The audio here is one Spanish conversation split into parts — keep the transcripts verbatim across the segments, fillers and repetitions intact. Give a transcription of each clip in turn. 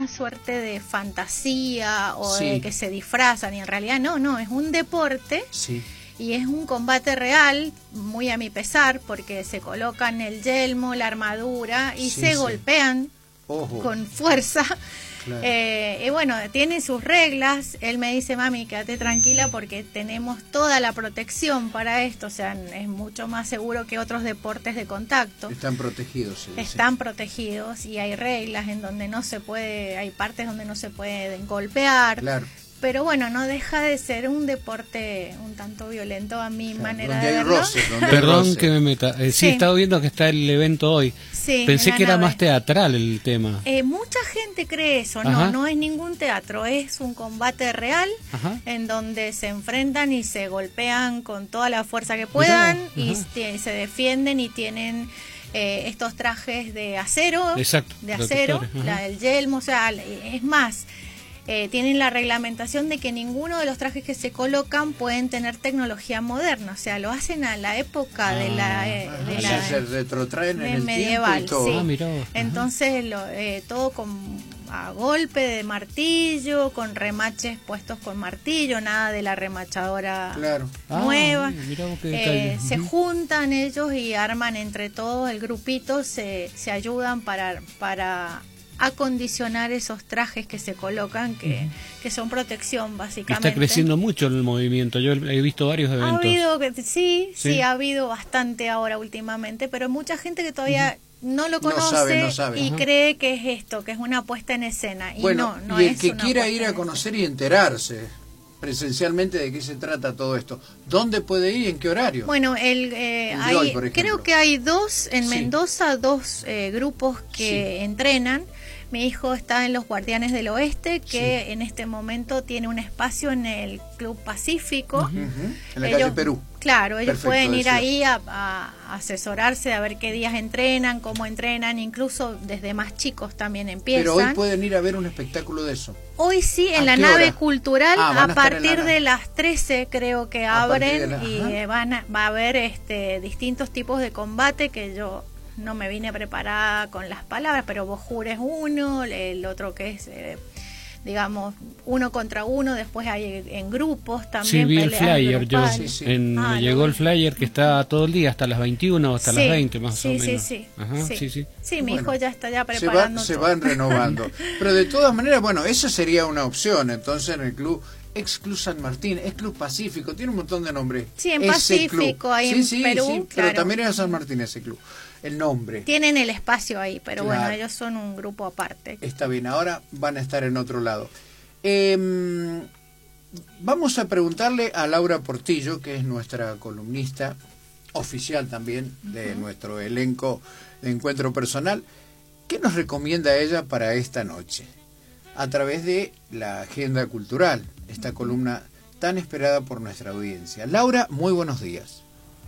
suerte de fantasía o sí. de que se disfrazan, y en realidad no, no, es un deporte. Sí. Y es un combate real, muy a mi pesar, porque se colocan el yelmo, la armadura y sí, se sí. golpean Ojo. con fuerza. Claro. Eh, y bueno, tiene sus reglas. Él me dice, mami, quédate tranquila porque tenemos toda la protección para esto. O sea, es mucho más seguro que otros deportes de contacto. Están protegidos. Sí, Están sí. protegidos y hay reglas en donde no se puede, hay partes donde no se pueden golpear. Claro. Pero bueno, no deja de ser un deporte un tanto violento a mi Claro, manera donde de hay verlo. roce, donde hay Perdón roce. que me meta. Eh, sí, Sí. he estado viendo que está el evento hoy. Sí, Pensé en la que era nave. más teatral el tema. Eh, mucha gente cree eso, Ajá. no, no es ningún teatro, es un combate real Ajá. en donde se enfrentan y se golpean con toda la fuerza que puedan vos, y ajá. se se defienden y tienen eh, estos trajes de acero, Exacto, de acero, protectores, la ajá. del yelmo, o sea, es más. Eh, tienen la reglamentación de que ninguno de los trajes que se colocan pueden tener tecnología moderna, o sea, lo hacen a la época de la, eh, Ajá, de o la sea, se retrotraen de en el medieval, tiempo y todo. sí. Ah, mirá vos, ajá. Entonces lo, eh, todo con a golpe de martillo, con remaches puestos con martillo, nada de la remachadora Claro. Ah, nueva. mirá vos qué Eh, detalle. se Ujú. juntan ellos y arman entre todos el grupito, se, se ayudan para para acondicionar esos trajes que se colocan, que, Ujú. que son protección Y básicamente. está creciendo mucho el movimiento. Yo he visto varios Ha eventos. habido, sí, sí, Sí. ha habido bastante ahora últimamente, pero mucha gente que todavía no lo No conoce sabe, no sabe. y Ajá. cree que es esto, que es una puesta en escena. Y Bueno, no, no y el es que una quiera puesta ir en a escena. conocer y enterarse presencialmente de qué se trata todo esto, ¿dónde puede ir? ¿En qué horario? Bueno, el, eh, El de hay, hoy, por ejemplo. creo que hay dos, en Sí. Mendoza, dos eh, grupos que Sí. entrenan. Mi hijo está en los Guardianes del Oeste, que Sí. en este momento tiene un espacio en el Club Pacífico. Ujú, en la Ellos- calle Perú. Claro, ellos Perfecto, pueden ir decía. ahí a, a asesorarse, a ver qué días entrenan, cómo entrenan, incluso desde más chicos también empiezan. Pero hoy pueden ir a ver un espectáculo de eso. Hoy sí, ¿A en la qué nave hora? cultural, Ah, van a a estar en la partir nave. de las trece creo que A partir abren de la- y ajá. eh, van a, va a haber este distintos tipos de combate que yo no me vine preparada con las palabras, pero Bojur es uno, el otro que es, eh, digamos, uno contra uno, después hay en grupos Sí, también. vi el peleas flyer. Yo, grupales. Sí, sí. en- Ah, me lo llegó el vi. flyer que está todo el día, hasta las veintiuna o hasta las Sí, veinte más sí, o menos. Sí, sí, Ajá, sí. sí, sí. Sí, mi Bueno, hijo ya está ya Se, preparando va- se todo. van renovando. Pero de todas maneras, bueno, esa sería una opción. Entonces en el club Ex Club San Martín, Ex Club Pacífico, tiene un montón de nombres. Sí, en Ese Pacífico, club. ahí Sí, en sí, Perú, sí, pero claro. también es San Martín ese club. El nombre. Tienen el espacio ahí, pero Claro. bueno, ellos son un grupo aparte. Está bien, ahora van a estar en otro lado. Eh, vamos a preguntarle a Laura Portillo, que es nuestra columnista oficial también de nuestro elenco de Encuentro Personal, ¿qué nos recomienda ella para esta noche? A través de la agenda cultural, esta columna tan esperada por nuestra audiencia. Laura, muy buenos días.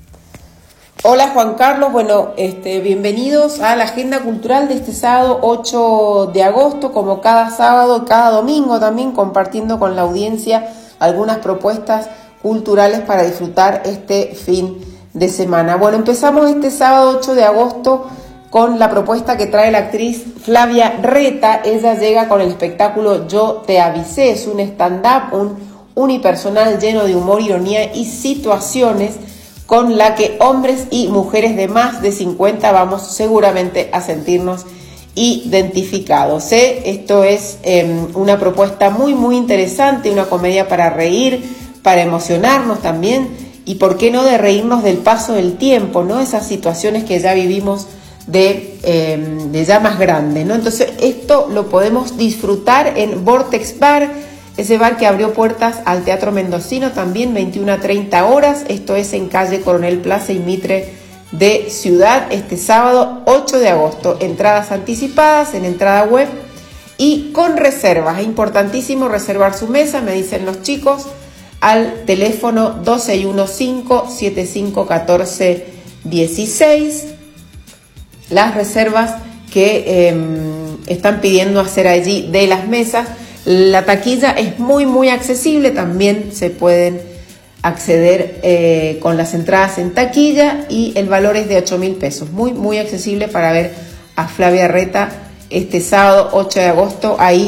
Hola Juan Carlos, bueno, este, bienvenidos a la agenda cultural de este sábado ocho de agosto, como cada sábado y cada domingo también compartiendo con la audiencia algunas propuestas culturales para disfrutar este fin de semana. Bueno, empezamos este sábado ocho de agosto con la propuesta que trae la actriz Flavia Reta. Ella llega con el espectáculo Yo te avisé, es un stand-up, un unipersonal lleno de humor, ironía y situaciones con la que hombres y mujeres de más de cincuenta vamos seguramente a sentirnos identificados. ¿eh? Esto es eh, una propuesta muy muy interesante, una comedia para reír, para emocionarnos también, y por qué no de reírnos del paso del tiempo, ¿no? Esas situaciones que ya vivimos de, eh, de ya más grande, ¿no? Entonces esto lo podemos disfrutar en Vortex Bar, ese bar que abrió puertas al Teatro Mendocino también, veintiuna a treinta horas. Esto es en calle Coronel Plaza y Mitre de Ciudad, este sábado ocho de agosto. Entradas anticipadas en entrada web y con reservas. Es importantísimo reservar su mesa, me dicen los chicos, al teléfono dos seis uno cinco, siete cinco uno cuatro uno seis. Las reservas que eh, están pidiendo hacer allí de las mesas. La taquilla es muy muy accesible, también se pueden acceder eh, con las entradas en taquilla y el valor es de ocho mil pesos, muy muy accesible para ver a Flavia Reta este sábado ocho de agosto ahí